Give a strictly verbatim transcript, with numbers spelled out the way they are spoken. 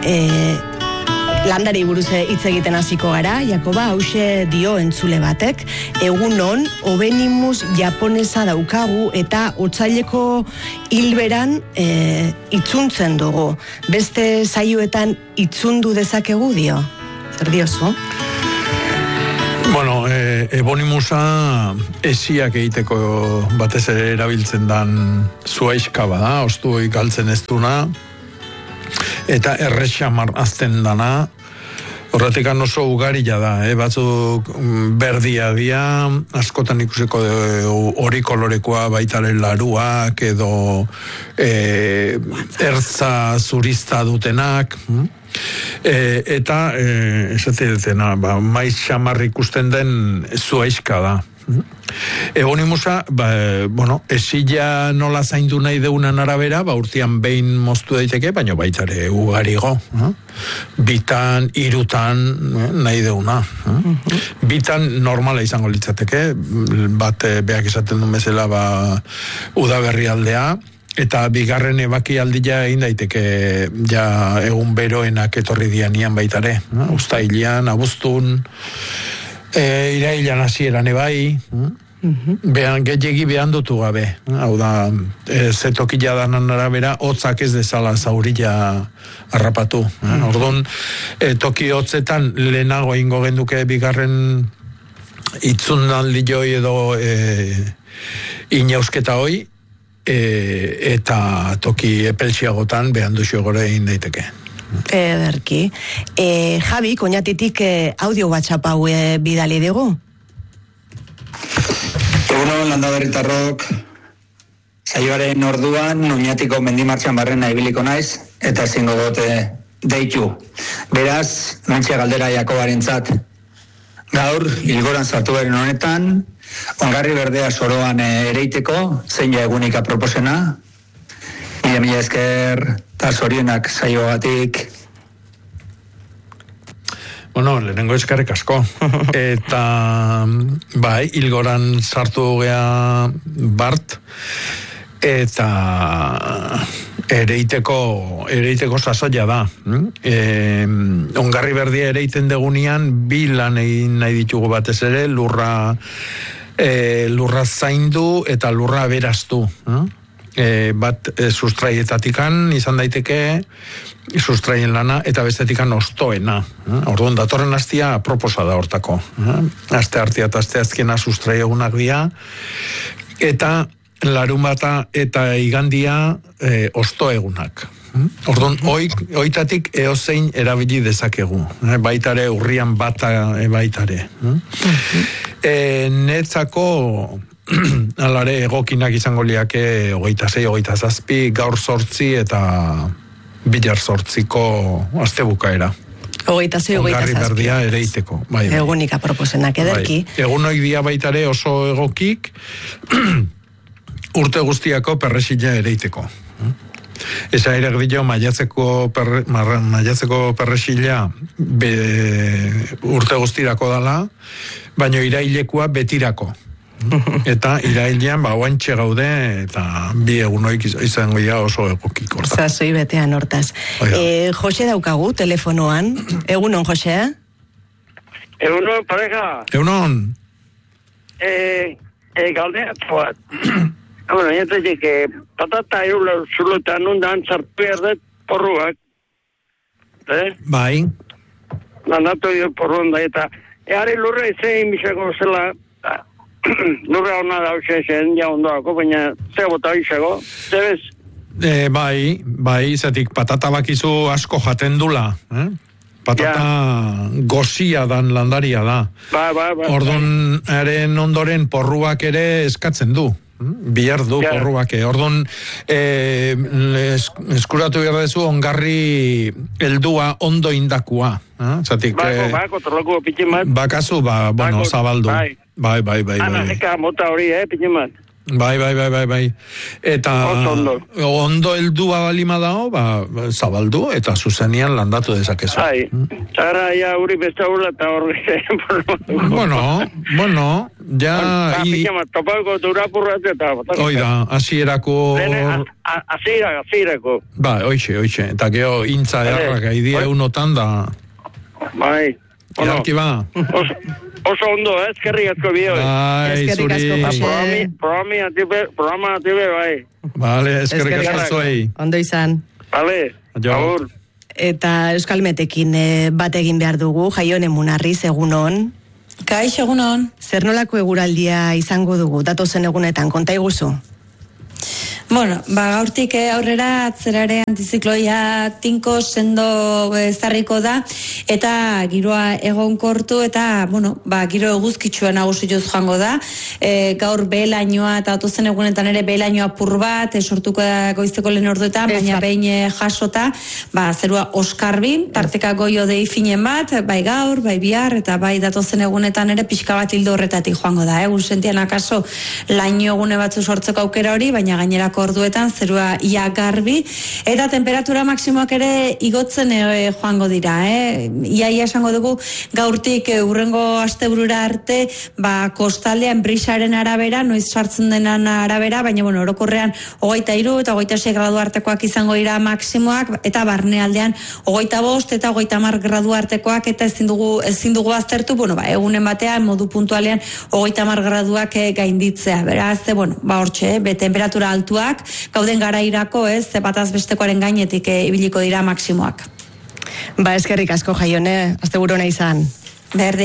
e, landari buruz hitz egiten hasiko gara. Jakoba, hause dio entzule batek, egunon Ovenimus japonesa daukagu eta otsaileko hilberan e, itzuntzen dugu. Beste saioetan itzundu dezakegu dio? Zer diozu? Bueno, e, Evonimusa esiak egiteko batez ere erabiltzen dan zuaiska bada, ostu ikaltzen ez duna, eta errexamar azten dana, horretikan oso ugarila da, eh? Batzuk berdia dia, askotan ikusiko hori kolorekoa baitaren laruak, edo e, ertza zurista dutenak, e, eta e, esatzen dutena, ba, maiz xamar ikusten den zuaiska da. Evonimusa, ba, bueno, esila nola zaindu nahi deunan arabera, ba, urtean behin moztu daiteke, baina baitare ugarigo. Eh? Bitan, irutan, eh, nahi deuna. Eh? Bitan normala izango litzateke, bat eh, beak esaten duen bezala, ba, udaberri aldea, eta bigarren ebaki aldia egin daiteke ja egun beroenak etorri dianian baitare. Eh? Uztailian, abuztun, e, irailan hasieran ebai, behan gehiagi behan dutu gabe, hau da, e, zetokila danan arabera, hotzak ez dezala zaurila harrapatu. Mm. Orduan, e, toki hotzetan lehenago ingo genduke bigarren itzunaldi joi edo e, inausketa hoi, e, eta toki epeltsiagotan behan duxo gore egin daiteke. Ederki. E, Javi, koñatitik e, audio WhatsApp hau e, bidali dugu? Egunon, landaberritarrok, saioaren orduan, Oñatiko mendimartxan barrena ibiliko naiz, eta ezingo dute deitu. Beraz, mentxe galdera Jakobarentzat. Gaur, hilgoran sartu beren honetan, ongarri berdea soroan ereiteko, zein ja egunika proposena, mila mila esker, eta zorionak saioagatik. Bueno, lehenengo eskarrik asko. Eta, bai, hilgoran sartu gea Bart, eta ereiteko, ereiteko sasoia da. E, ongarri berdia ereiten degunean, bi lan egin nahi ditugu batez ere, lurra, e, lurra zaindu eta lurra beraztu. E, bat e, sustraietatikan izan daiteke sustraien lana eta bestetikan ostoena. Orduan, datorren astia proposa da hortako. Aste hartia eta aste azkena sustrai egunak dira, eta larunbata eta igandia e, osto egunak. Orduan, oik, oitatik eozein erabili dezakegu. Baitare urrian bata e, baitare. E, netzako alare egokinak izango liake hogeita sei, hogeita zazpi, gaur sortzi eta bilar sortziko aste bukaera. Hogeita sei, hogeita zazpi. Ongarri berdia ereiteko. Bai, bai. Egunika proposenak ederki. Bai. Egun hoi dia baitare oso egokik urte guztiako perresila ereiteko. Esa ere dio maiatzeko perre, maiatzeko perresila be, urte guztirako dala, baino irailekua betirako. Eta irailean ba oantxe gaude eta bi egunoik izango dira oso egokik hortaz. Zazoi betean hortaz. E, Jose daukagu telefonoan. Egunon, Jose? Egunon, pareja. Egunon. Eh, eh, galdea bat. Bueno, entetik, eh, patata irula zulotan undan sartu erdet porruak. Eh? Bai. Landatu dio porruan da eta eare lurra izein bisako zela lurra hona da zen ja ondoako, baina ze bota izego, zebez? E, bai, bai, zatik patata bakizu asko jaten dula, eh? Patata ja. Gozia dan landaria da. Ba, ba, ba. Orduan, eren ondoren porruak ere eskatzen du. Bihar du ja. Porruak. Orduan, e, eskuratu behar dezu ongarri heldua ondo indakua. Eh? Zatik, bako, bako, torloko pitxin bat. Bakazu, ba, bueno, bako, zabaldu. Bai. Bai, bai, bai. Ana, bai. eka mota hori, eh, pitxin bat. Bai, bai, bai, bai, bai. Eta Oso ondo. ondo heldua balima dago, ba, zabaldu eta zuzenian landatu dezakezu. Bai, zara ja uri beste hurla eta horri. Bueno, bueno, ja... Ba, i- pijama, topauko durapurrat eta... Hoi da, hasierako... Lehen, azira, azirako. Ba, oixe, oixe. Eta geho, intza Vale. errak aidie Oi. unotan da... Bai. Bueno, Idarki ba. oso, oso ondo, eh, eskerrik asko bi hoi. Bai, Eskerrik asko, zuri. Jose. Programi, programi atipe, programa atipe, bai. Vale, eskerrik Eskerrik asko asko. zuei. Ondo izan. Vale, Jo. agur. Eta Euskalmetekin eh, bat egin behar dugu, Jaione Munarriz, egunon. Kaixo, egunon. Zer nolako eguraldia izango dugu, datozen egunetan, konta iguzu? Bueno, ba, gaurtik eh, aurrera atzerare antizikloia tinko sendo ezarriko da, eta giroa egonkortu, eta, bueno, ba, giro eguzkitsua nagusituz joango da. E, gaur behelainoa, eta datozen egunetan ere behelainoa apur bat, e, sortuko da goizteko lehen orduetan, Ez, baina bat. behin eh, jasota, ba, zerua oskarbi, tarteka goio dei finen bat, bai gaur, bai bihar, eta bai datozen egunetan ere pixka bat hildo horretatik joango da, egun sentian akaso laino egune batzu sortzeko aukera hori, baina gainerako orduetan zerua ia garbi, eta temperatura maksimoak ere igotzen e, joango dira, eh? Ia ia esango dugu gaurtik e, urrengo asteburura arte, ba, kostaldean brisaren arabera, noiz sartzen denan arabera, baina bueno, orokorrean hogeita hiru eta hogeita sei gradu artekoak izango dira maksimoak, eta barnealdean hogeita bost eta hogeita hamar gradu artekoak, eta ezin dugu ezin dugu aztertu, bueno, ba, egunen batean modu puntualean hogeita hamar graduak e, gainditzea. Beraz, e, bueno, ba hortxe, be temperatura altuak gauden garairako, ez, ze bataz bestekoaren gainetik e, ibiliko dira maksimoak. Ba, eskerrik asko, Jaione, asteburu ona izan. Berde